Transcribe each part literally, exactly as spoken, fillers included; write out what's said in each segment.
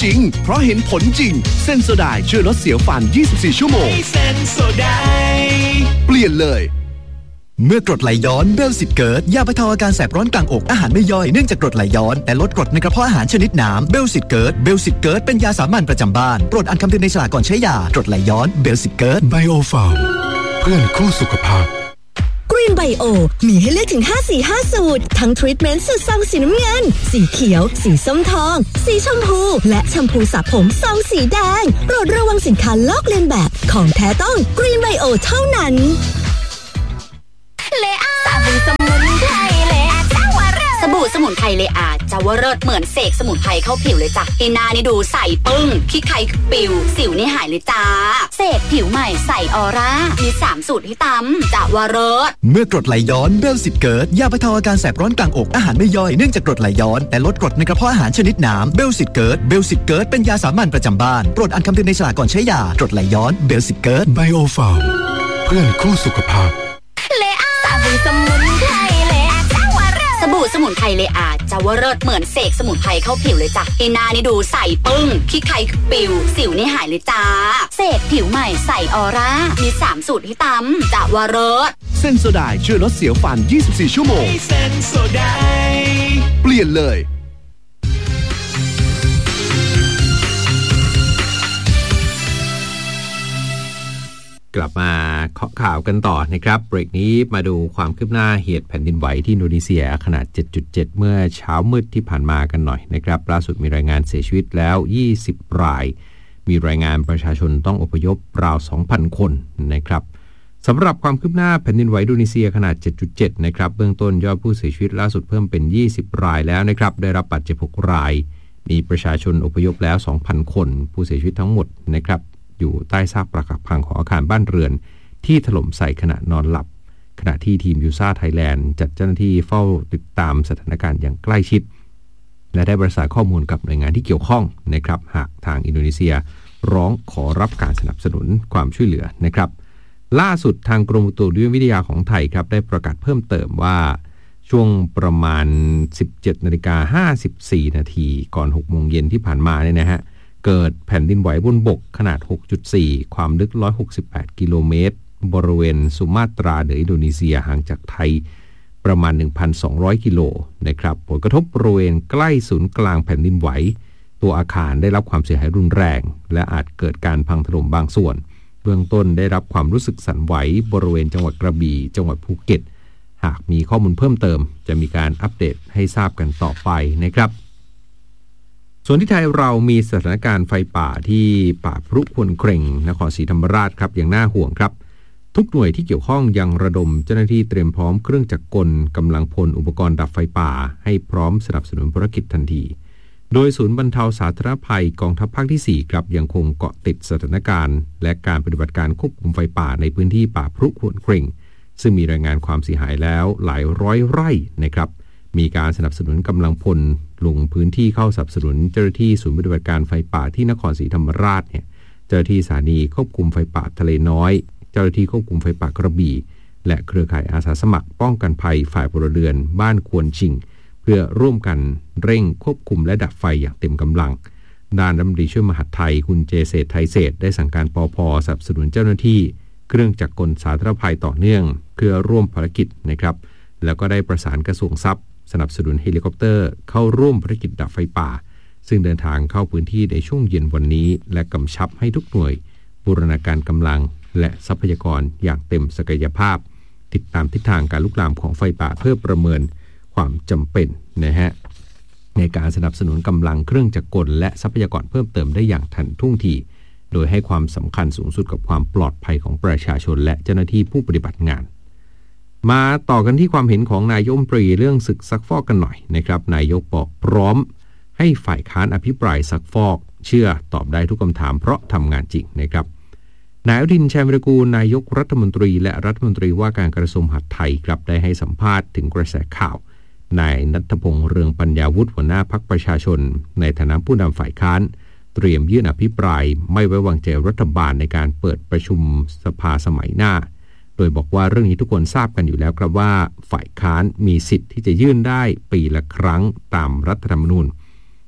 จริงเพราะเห็นผลจริงเซนโซไดช่วยลดเสียวฟันยี่สิบสี่ชั่วโมงเซนโซไดเปลี่ยนเลยเมื่อกรดไหลย้อนเบลสิตเกิดยาบรรเทาอาการแสบร้อนกลางอกอาหารไม่ย่อยเนื่องจากกรดไหลย้อนแต่ลดกรดในกระเพาะอาหารชนิดน้ำเบลสิตเกิดเบลสิตเกิดเป็นยาสามัญประจำบ้านโปรดอ่านคำเตือนในฉลากก่อนใช้ยากรดไหลย้อนเบลสิตเกิดไบโอฟาร์มเพื่อนคู่สุขภาพกรีนไบโอมีให้เลือกถึงห้าสีห้าสูตรทั้งทรีทเมนต์สูตรซองสีน้ำเงินสีเขียวสีส้มทองสีชมพูและแชมพูสระผมซองสีแดงโปรดระวังสินค้าลอกเลียนแบบของแท้ต้องกรีนไบโอเท่านั้นเลอาสบู่สมุนไพรเลอาจาวเริศสบู่สมุนไพรเลอาจาวเริศเหมือนเสกสมุนไพรเข้าผิวเลยจ้ะอีนานี่ดูใส่ปึ้งขี้ใครปิวสิวนี่หายเลยจ้าเสกผิวใหม่ใส่ออร่ามีสามสูตรให้ตำจาวเริศเมื่อกรดไหลย้อนเบลสิตเกิดยาบรรเทาอาการแสบร้อนกลางอกอาหารไม่ย่อยเนื่องจากกรดไหลย้อนแต่ลดกรดในกระเพาะอาหารชนิดน้ำเบลสิตเกิดเบลสิตเกิดเป็นยาสามัญประจำบ้านโปรดอ่านคำเตือนในฉลากก่อนใช้ยากรดไหลย้อนเบลสิตเกิดไบโอฟาร์มเพื่อนคู่สุขภาพเลอาสบู่สมุนไพรเลอาจาวเริศสบู่สมุนไพรเลอาจาวเริศเหมือนเสกสมุนไพรเข้าผิวเลยจ้ะอีนานี่ดูใส่ปึ้งขี้ใครปิวสิวนี่หายเลยจ้าเสกผิวใหม่ใส่ออร่ามีสามสูตรให้ตำจาวเริศเซนโซไดช่วยลดเสียวฟันยี่สิบสี่ชั่วโมงเซนโซไดเปลี่ยนเลยกลับมาเคาะข่าวกันต่อนะครับเบรกนี้มาดูความคืบหน้าเหตุแผ่นดินไหวที่อินโดนีเซียขนาด เจ็ดจุดเจ็ด เมื่อเช้ามืดที่ผ่านมากันหน่อยนะครับล่าสุดมีรายงานเสียชีวิตแล้วยี่สิบรายมีรายงานประชาชนต้องอพยพราว สองพัน คนนะครับสำหรับความคืบหน้าแผ่นดินไหวอินโดนีเซียขนาด เจ็ดจุดเจ็ด นะครับเบื้องต้นยอดผู้เสียชีวิตล่าสุดเพิ่มเป็นยี่สิบรายแล้วนะครับได้รับบาดเจ็บหกรายมีประชาชนอพยพแล้ว สองพัน คนผู้เสียชีวิตทั้งหมดนะครับอยู่ใต้ซากปรักหักพังของอาคารบ้านเรือนที่ถล่มใส่ขณะนอนหลับขณะที่ทีมยูซ่าไทยแลนด์จัดเจ้าหน้าที่เฝ้าติดตามสถานการณ์อย่างใกล้ชิดและได้ประสานข้อมูลกับหน่วยงานที่เกี่ยวข้องนะครับหากทางอินโดนีเซียร้องขอรับการสนับสนุนความช่วยเหลือนะครับล่าสุดทางกรมอุตุนิยมวิทยาของไทยครับได้ประกาศเพิ่มเติมว่าช่วงประมาณ สิบเจ็ดนาฬิกาห้าสิบสี่นาทีก่อน หกโมงเย็นที่ผ่านมาเนี่ยนะฮะเกิดแผ่นดินไหวบนบกขนาด หกจุดสี่ ความลึกหนึ่งร้อยหกสิบแปดกิโลเมตรบริเวณสุมาตราเหนืออินโดนีเซียห่างจากไทยประมาณ หนึ่งพันสองร้อย กิโลนะครับผลกระทบบริเวณใกล้ศูนย์กลางแผ่นดินไหวตัวอาคารได้รับความเสียหายรุนแรงและอาจเกิดการพังถล่มบางส่วนเบื้องต้นได้รับความรู้สึกสั่นไหวบริเวณจังหวัดกระบี่จังหวัดภูเก็ตหากมีข้อมูลเพิ่มเติมจะมีการอัปเดตให้ทราบกันต่อไปนะครับส่วนที่ไทยเรามีสถานการณ์ไฟป่าที่ป่าพรุพลเคร่งนครศรีธรรมราชครับอย่างน่าห่วงครับทุกหน่วยที่เกี่ยวข้องยังระดมเจ้าหน้าที่เตรียมพร้อมเครื่องจักรกลกำลังพลอุปกรณ์ดับไฟป่าให้พร้อมสนับสนุนภารกิจทันทีโดยศูนย์บรรเทาสาธารณภัยกองทัพภาคที่สี่ครับยังคงเกาะติดสถานการณ์และการปฏิบัติการควบคุมไฟป่าในพื้นที่ป่าพรุพลเคร่งซึ่งมีรายงานความเสียหายแล้วหลายร้อยไร่นะครับมีการสนับสนุนกำลังพลลงพื้นที่เข้าสนับสนุนเจ้าหน้าที่ศูนย์ปฏิบัติการไฟป่าที่นครศรีธรรมราชเนี่ยเจ้าหน้าที่สถานีควบคุมไฟป่าทะเลน้อยเจ้าหน้าที่ควบคุมไฟป่ากระบี่และเครือข่ายอาสาสมัครป้องกันภัยฝ่ายพลเรือนบ้านควนชิงเพื่อร่วมกันเร่งควบคุมและดับไฟอย่างเต็มกำลังด้านรัฐมนตรีช่วยมหาดไทยคุณเจเศรษฐ์ไทยเศรษฐ์ได้สั่งการปภ.สนับสนุนเจ้าหน้าที่เครื่องจักรกลสาธารณภัยต่อเนื่องเพื่อร่วมภารกิจนะครับแล้วก็ได้ประสานกระทรวงทรัพย์สนับสนุนเฮลิคอปเตอร์เข้าร่วมภารกิจดับไฟป่าซึ่งเดินทางเข้าพื้นที่ในช่วงเย็นวันนี้และกำชับให้ทุกหน่วยบูรณาการกำลังและทรัพยากรอย่างเต็มศักยภาพติดตามทิศทางการลุกลามของไฟป่าเพื่อประเมินความจำเป็นนะฮะในการสนับสนุนกำลังเครื่องจักรกลและทรัพยากรเพิ่มเติมได้อย่างทันท่วงทีโดยให้ความสำคัญสูงสุดกับความปลอดภัยของประชาชนและเจ้าหน้าที่ผู้ปฏิบัติงานมาต่อกันที่ความเห็นของนายกรัฐมนตรีเรื่องศึกซักฟอกกันหน่อยนะครับนายกบอกพร้อมให้ฝ่ายค้านอภิปรายซักฟอกเชื่อตอบได้ทุกคำถามเพราะทำงานจริงนะครับนายอนุทินชาญวิรากูลนายกรัฐมนตรีและรัฐมนตรีว่าการกระทรวงมหาดไทยครับได้ให้สัมภาษณ์ถึงกระแสข่าวนายณัฐพงษ์เรืองปัญญาวุฒิหัวหน้าพรรคประชาชนในฐานะผู้นำฝ่ายค้านเตรียมยื่นอภิปรายไม่ไว้วางใจรัฐบาลในการเปิดประชุมสภาสมัยหน้าโดยบอกว่าเรื่องนี้ทุกคนทราบกันอยู่แล้วครับว่าฝ่ายค้านมีสิทธิ์ที่จะยื่นได้ปีละครั้งตามรัฐธรรมนูญ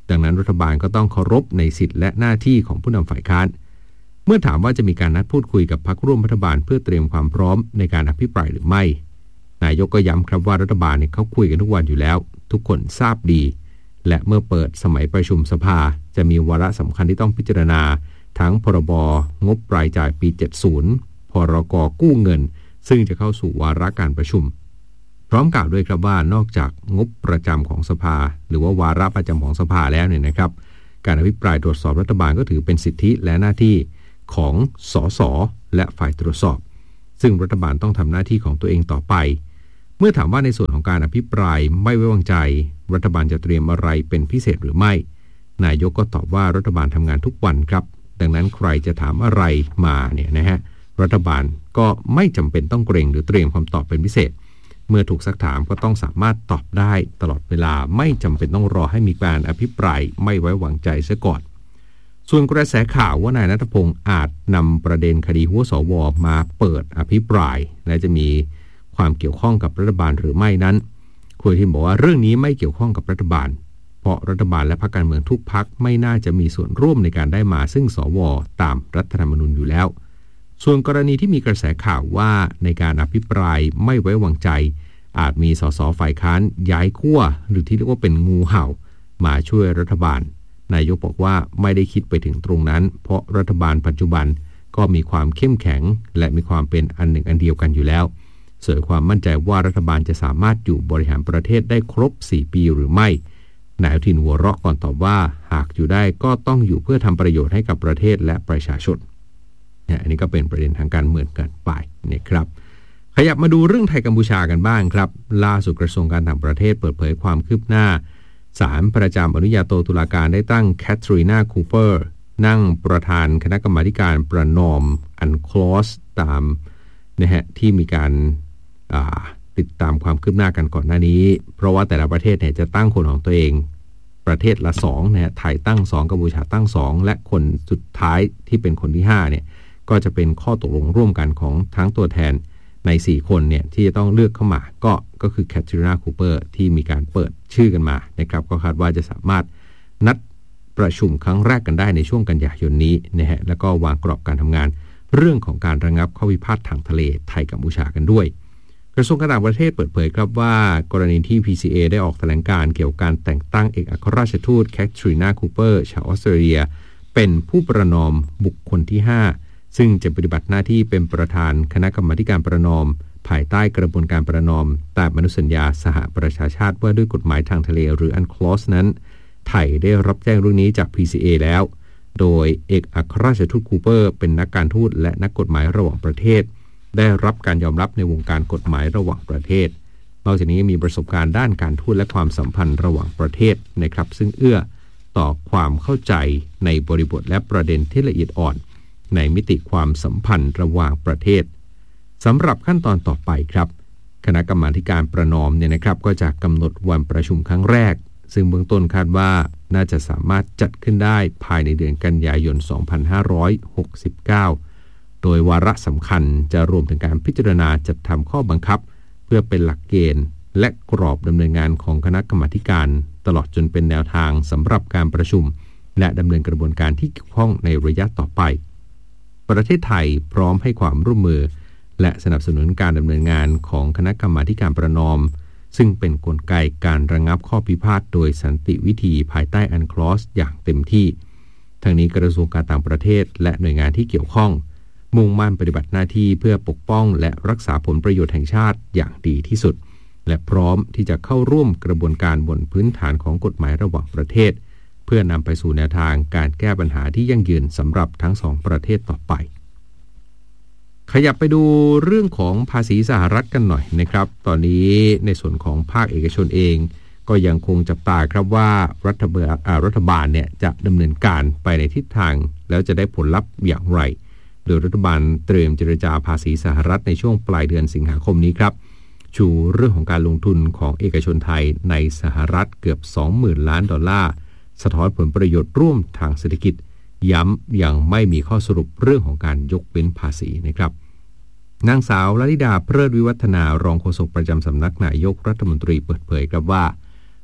ดังนั้นรัฐบาลก็ต้องเคารพในสิทธิและหน้าที่ของผู้นำฝ่ายค้านเมื่อถามว่าจะมีการนัดพูดคุยกับพรรคร่วมรัฐบาลเพื่อเตรียมความพร้อมในการอภิปรายหรือไม่นายกก็ย้ำครับว่ารัฐบาลเนี่ยเขาคุยกันทุกวันอยู่แล้วทุกคนทราบดีและเมื่อเปิดสมัยประชุมสภาจะมีวาระสำคัญที่ต้องพิจารณาทั้งพรบงบรายจ่ายปีเจ็ดสิบพรกกู้เงินซึ่งจะเข้าสู่วาระการประชุมพร้อมกล่าวด้วยครับว่านอกจากงบประจำของสภาหรือว่าวาระประจำของสภาแล้วเนี่ยนะครับการอภิปรายตรวจสอบรัฐบาลก็ถือเป็นสิทธิและหน้าที่ของสสและฝ่ายตรวจสอบซึ่งรัฐบาลต้องทำหน้าที่ของตัวเองต่อไปเมื่อถามว่าในส่วนของการอภิปรายไม่ไว้วางใจรัฐบาลจะเตรียมอะไรเป็นพิเศษหรือไม่นายกก็ตอบว่ารัฐบาลทำงานทุกวันครับดังนั้นใครจะถามอะไรมาเนี่ยนะฮะรัฐบาลก็ไม่จำเป็นต้องเกรงหรือเตรียมคำตอบเป็นพิเศษเมื่อถูกซักถามก็ต้องสามารถตอบได้ตลอดเวลาไม่จำเป็นต้องรอให้มีการอภิปรายไม่ไว้วางใจซะก่อนส่วนกระแสข่าวว่านายณัฐพงศ์อาจนำประเด็นคดีหัวสวมาเปิดอภิปรายและจะมีความเกี่ยวข้องกับรัฐบาลหรือไม่นั้นคุณอนุทินบอกว่าเรื่องนี้ไม่เกี่ยวข้องกับรัฐบาลเพราะรัฐบาลและพรรคการเมืองทุกพรรคไม่น่าจะมีส่วนร่วมในการได้มาซึ่งสวตามรัฐธรรมนูญอยู่แล้วส่วนกรณีที่มีกระแสข่าวว่าในการอภิปรายไม่ไว้วางใจอาจมีสสฝ่ายค้านย้ายขั้วหรือที่เรียกว่าเป็นงูเห่ามาช่วยรัฐบาลนายกบอกว่าไม่ได้คิดไปถึงตรงนั้นเพราะรัฐบาลปัจจุบันก็มีความเข้มแข็งและมีความเป็นอันหนึ่งอันเดียวกันอยู่แล้วเสริมความมั่นใจว่ารัฐบาลจะสามารถอยู่บริหารประเทศได้ครบสี่ปีหรือไม่นายอนุทินหัวเราะก่อนตอบว่าหากอยู่ได้ก็ต้องอยู่เพื่อทำประโยชน์ให้กับประเทศและประชาชนอันนี้ก็เป็นประเด็นทางการเมืองกันไปนะครับขยับมาดูเรื่องไทยกัมพูชากันบ้างครับล่าสุดกระทรวงการต่างประเทศเปิดเผยความคืบหน้าศาลประจำอนุญาโตตุลาการได้ตั้งแคทรีนาคูเปอร์นั่งประธานคณะกรรมาการประนอมอันคลอสตามนะฮะที่มีการติดตามความคืบหน้ากันก่อนหน้านี้เพราะว่าแต่ละประเทศเนี่ยจะตั้งคนของตัวเองประเทศละสองนะฮะไทยตั้งสองกัมพูชาตั้งสองและคนสุดท้ายที่เป็นคนที่ห้าเนี่ยก็จะเป็นข้อตกลงร่วมกันของทั้งตัวแทนในสี่คนเนี่ยที่จะต้องเลือกเข้ามาก็ก็คือแคทรีนาคูเปอร์ที่มีการเปิดชื่อกันมานะครับก็คาดว่าจะสามารถนัดประชุมครั้งแรกกันได้ในช่วงกันยายนนี้นะฮะแล้วก็วางกรอบการทำงานเรื่องของการระงับข้อพิพาททางทะเลไทยกัมพูชากันด้วยกระทรวงการต่างประเทศเปิดเผยครับว่ากรณีที่ พี ซี เอ ได้ออกแถลงการเกี่ยวกับการแต่งตั้งเอกอัครราชทูตแคทรีนาคูเปอร์ชาวออสเตรเลียเป็นผู้ประนอมบุคคลที่ห้าซึ่งจะปฏิบัติหน้าที่เป็นประธานคณะกรรมาการประนอมภายใต้กระบวนการประนอมตามอนุสัญญาสหประชาชาติว่าด้วยกฎหมายทางทะเลหรืออันคลอสนั้นไทยได้รับแจ้งเรื่องนี้จาก พี ซี เอ แล้วโดยเอกอัครราชทูตคูเปอร์เป็นนักการทูตและนักกฎหมายระหว่างประเทศได้รับการยอมรับในวงการกฎหมายระหว่างประเทศนอกจากนี้มีประสบการณ์ด้านการทูตและความสัมพันธ์ระหว่างประเทศนะครับซึ่งเอื้อต่อความเข้าใจในบริบทและประเด็นที่ละเอียดอ่อนในมิติความสัมพันธ์ระหว่างประเทศสำหรับขั้นตอนต่อไปครับคณะกรรมาการประนอมเนี่ยนะครับก็จะกำหนดวันประชุมครั้งแรกซึ่งเบื้องต้นคาดว่าน่าจะสามารถจัดขึ้นได้ภายในเดือนกันยายนสองพันห้าร้อยหกสิบเก้าโดยวาระสำคัญจะรวมถึงการพิจารณาจัดทำข้อบังคับเพื่อเป็นหลักเกณฑ์และกรอบดำเนินงานของคณะกรรมาการตลอดจนเป็นแนวทางสำหรับการประชุมและดำเนินกระบวนการที่เกี่ยวข้องในระยะต่อไปประเทศไทยพร้อมให้ความร่วมมือและสนับสนุนการดำเนินงานของคณะกรรมาการประนอมซึ่งเป็นกลไกการระงับข้อพิพาทโดยสันติวิธีภายใต้อันคลอสอย่างเต็มที่ทั้งนี้กระทรวงการต่างประเทศและหน่วยงานที่เกี่ยวข้องมุ่งมั่นปฏิบัติหน้าที่เพื่อปกป้องและรักษาผลประโยชน์แห่งชาติอย่างดีที่สุดและพร้อมที่จะเข้าร่วมกระบวนการบนพื้นฐานของกฎหมายระหว่างประเทศเพื่อนำไปสู่แนวทางการแก้ปัญหาที่ยั่งยืนสำหรับทั้งสองประเทศต่อไปขยับไปดูเรื่องของภาษีสหรัฐกันหน่อยนะครับตอนนี้ในส่วนของภาคเอกชนเองก็ยังคงจับตาครับว่ารัฐบาลรัฐบาลเนี่ยจะดำเนินการไปในทิศทางแล้วจะได้ผลลัพธ์อย่างไรโดยรัฐบาลเตรียมเจรจาภาษีสหรัฐในช่วงปลายเดือนสิงหาคมนี้ครับชูเรื่องของการลงทุนของเอกชนไทยในสหรัฐเกือบ สองหมื่น ล้านดอลลาร์สะท้อนผลประโยชน์ร่วมทางเศรษฐกิจย้ำยังไม่มีข้อสรุปเรื่องของการยกเว้นภาษีนะครับนางสาวลลิดาเพลิดวิวัฒนารองโฆษกประจำสำนักนายกรัฐมนตรีเปิดเผยครับว่า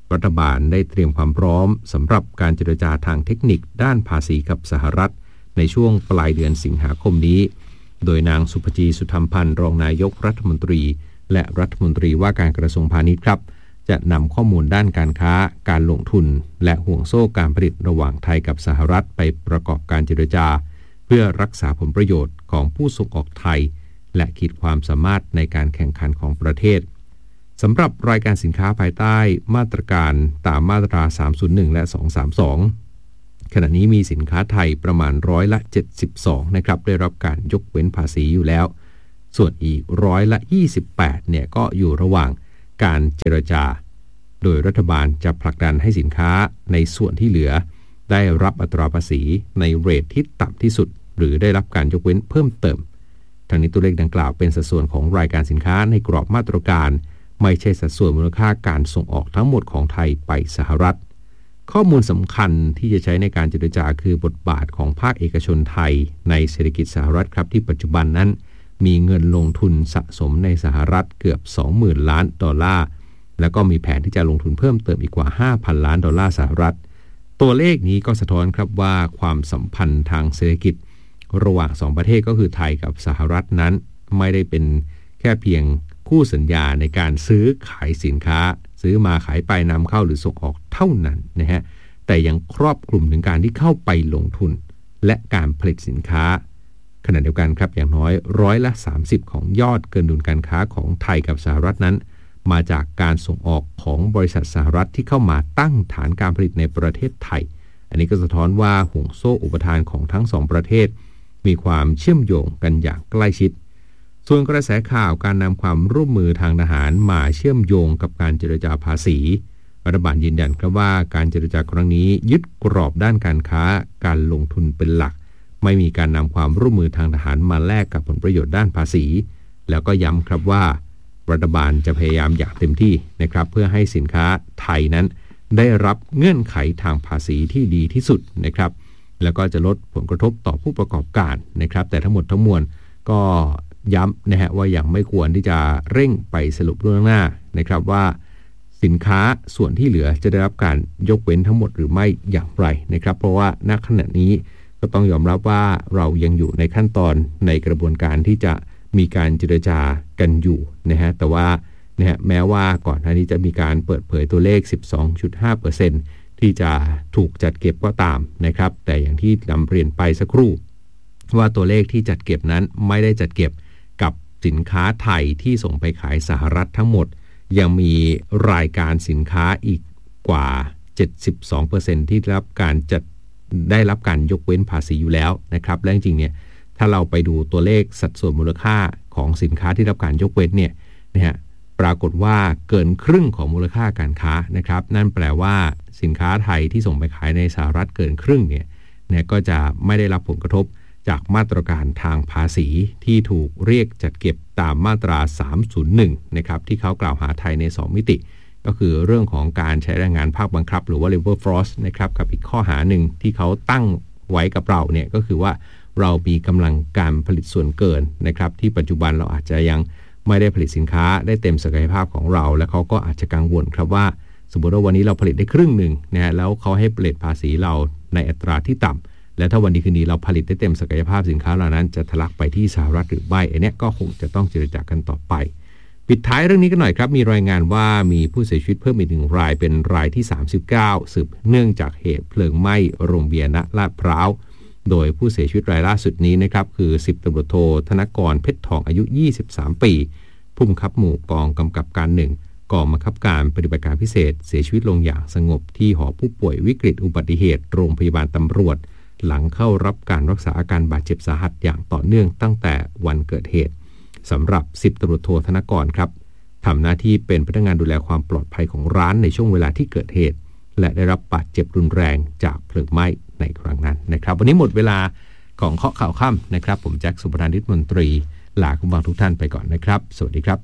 รัฐบาลได้เตรียมความพร้อมสำหรับการเจรจาทางเทคนิคด้านภาษีกับสหรัฐในช่วงปลายเดือนสิงหาคมนี้โดยนางสุภจีสุธรรมพันธ์รองนายกรัฐมนตรีและรัฐมนตรีว่าการกระทรวงพาณิชย์ครับจะนำข้อมูลด้านการค้าการลงทุนและห่วงโซ่การผลิตระหว่างไทยกับสหรัฐไปประกอบการเจรจาเพื่อรักษาผลประโยชน์ของผู้ส่งออกไทยและขีดความสามารถในการแข่งขันของประเทศสำหรับรายการสินค้าภายใต้มาตรการตามมาตราสามศูนย์หนึ่งและสองร้อยสามสิบสองขณะนี้มีสินค้าไทยประมาณร้อยละเจ็ดสิบสองนะครับได้รับการยกเว้นภาษีอยู่แล้วส่วนอีกร้อยละยี่สิบแปดเนี่ยก็อยู่ระหว่างการเจรจาโดยรัฐบาลจะผลักดันให้สินค้าในส่วนที่เหลือได้รับอัตราภาษีในเรทที่ต่ำที่สุดหรือได้รับการยกเว้นเพิ่มเติมทางนี้ตัวเลขดังกล่าวเป็นสัดส่วนของรายการสินค้าในกรอบมาตรการไม่ใช่สัดส่วนมูลค่าการส่งออกทั้งหมดของไทยไปสหรัฐข้อมูลสำคัญที่จะใช้ในการเจรจาคือบทบาทของภาคเอกชนไทยในเศรษฐกิจสหรัฐครับที่ปัจจุบันนั้นมีเงินลงทุนสะสมในสหรัฐเกือบ สองหมื่น ล้านดอลลาร์แล้วก็มีแผนที่จะลงทุนเพิ่มเติมอีกกว่า ห้าพัน ล้านดอลลาร์สหรัฐตัวเลขนี้ก็สะท้อนครับว่าความสัมพันธ์ทางเศรษฐกิจระหว่างสองประเทศก็คือไทยกับสหรัฐนั้นไม่ได้เป็นแค่เพียงคู่สัญญาในการซื้อขายสินค้าซื้อมาขายไปนำเข้าหรือส่งออกเท่านั้นนะฮะแต่ยังครอบคลุมถึงการที่เข้าไปลงทุนและการผลิตสินค้าขณะเดียวกันครับอย่างน้อยร้อยละสามสิบของยอดเกินดุลการค้าของไทยกับสหรัฐนั้นมาจากการส่งออกของบริษัทสหรัฐที่เข้ามาตั้งฐานการผลิตในประเทศไทยอันนี้ก็สะท้อนว่าห่วงโซ่อุปทานของทั้งสองประเทศมีความเชื่อมโยงกันอย่างใกล้ชิดส่วนกระแสข่าวการนำความร่วมมือทางทหารมาเชื่อมโยงกับการเจรจาภาษีรัฐบาลยืนยันครับว่าการเจรจาครั้งนี้ยึดกรอบด้านการค้าการลงทุนเป็นหลักไม่มีการนำความร่วมมือทางทหารมาแลกกับผลประโยชน์ด้านภาษีแล้วก็ย้ำครับว่ารัฐบาลจะพยายามอย่างเต็มที่นะครับเพื่อให้สินค้าไทยนั้นได้รับเงื่อนไขทางภาษีที่ดีที่สุดนะครับแล้วก็จะลดผลกระทบต่อผู้ประกอบการนะครับแต่ทั้งหมดทั้งมวลก็ย้ำนะฮะว่ายังไม่ควรที่จะเร่งไปสรุปล่วงหน้านะครับว่าสินค้าส่วนที่เหลือจะได้รับการยกเว้นทั้งหมดหรือไม่อย่างไรนะครับเพราะว่าณขณะนี้ก็ต้องยอมรับว่าเรายังอยู่ในขั้นตอนในกระบวนการที่จะมีการเจรจากันอยู่นะฮะแต่ว่านะฮะแม้ว่าก่อนหน้านี้จะมีการเปิดเผยตัวเลข สิบสองจุดห้าเปอร์เซ็นต์ ที่จะถูกจัดเก็บก็ตามนะครับแต่อย่างที่นำเรียนไปสักครู่ว่าตัวเลขที่จัดเก็บนั้นไม่ได้จัดเก็บกับสินค้าไทยที่ส่งไปขายสหรัฐทั้งหมดยังมีรายการสินค้าอีกกว่า เจ็ดสิบสองเปอร์เซ็นต์ ที่ได้รับการจัดได้รับการยกเว้นภาษีอยู่แล้วนะครับและจริงๆเนี่ยถ้าเราไปดูตัวเลขสัดส่วนมูลค่าของสินค้าที่ได้รับการยกเว้นเนี่ยนะฮะปรากฏว่าเกินครึ่งของมูลค่าการค้านะครับนั่นแปลว่าสินค้าไทยที่ส่งไปขายในสหรัฐเกินครึ่งเนี่ยเนี่ยก็จะไม่ได้รับผลกระทบจากมาตรการทางภาษีที่ถูกเรียกจัดเก็บตามมาตราสามศูนย์หนึ่งนะครับที่เขากล่าวหาไทยในสองมิติก็คือเรื่องของการใช้แรงงานภาคบังคับหรือว่า labor force นะครับกับอีกข้อหาหนึ่งที่เขาตั้งไว้กับเราเนี่ยก็คือว่าเรามีกำลังการผลิตส่วนเกินนะครับที่ปัจจุบันเราอาจจะยังไม่ได้ผลิตสินค้าได้เต็มศักยภาพของเราและเขาก็อาจจะกังวลครับว่าสมมติว่าวันนี้เราผลิตได้ครึ่งหนึ่งนะฮะแล้วเขาให้เรทภาษีเราในอัตราที่ต่ำและถ้าวันดีคืนดีเราผลิตได้เต็มศักยภาพสินค้าเหล่านั้นจะทะลักไปที่สหรัฐหรือไม่อันนี้ก็คงจะต้องเจรจากันต่อไปปิดท้ายเรื่องนี้กันหน่อยครับมีรายงานว่ามีผู้เสียชีวิตเพิ่มอีกหนึ่งรายเป็นรายที่สามสิบเก้าสืบเนื่องจากเหตุเพลิงไหม้โรงเบียร์ณลาดพร้าวโดยผู้เสียชีวิตรายล่าสุดนี้นะครับคือสิบตำรวจโทธนกรเพชรทองอายุยี่สิบสามปีผู้บังคับหมู่กองกำกับการหนึ่งกองบังคับการปฏิบัติการพิเศษเสียชีวิตลงอย่างสงบที่หอผู้ป่วยวิกฤตอุบัติเหตุโรงพยาบาลตำรวจหลังเข้ารับการรักษาอาการบาดเจ็บสาหัสอย่างต่อเนื่องตั้งแต่วันเกิดเหตุสำหรับสิบตำรวจโทธนกรครับทำหน้าที่เป็นพนักงานดูแลความปลอดภัยของร้านในช่วงเวลาที่เกิดเหตุและได้รับบาดเจ็บรุนแรงจากเพลิงไหม้ในครั้งนั้นนะครับวันนี้หมดเวลาของเคาะข่าวค่ำนะครับผมแจ็คสุภนันท์นิตมนตรีลาคุณฟังทุกท่านไปก่อนนะครับสวัสดีครับ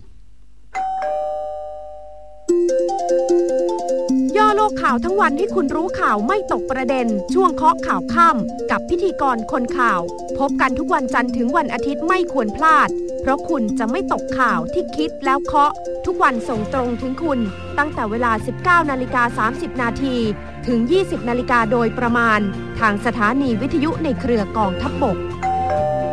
ย่อโลกข่าวทั้งวันให้คุณรู้ข่าวไม่ตกประเด็นช่วงเคาะข่าวค่ำกับพิธีกรคนข่าวพบกันทุกวันจันทร์ถึงวันอาทิตย์ไม่ควรพลาดเพราะคุณจะไม่ตกข่าวที่คิดแล้วเคาะทุกวันส่งตรงถึงคุณตั้งแต่เวลา สิบเก้านาฬิกาสามสิบนาที ถึง ยี่สิบนาฬิกาโดยประมาณทางสถานีวิทยุในเครือกองทัพบก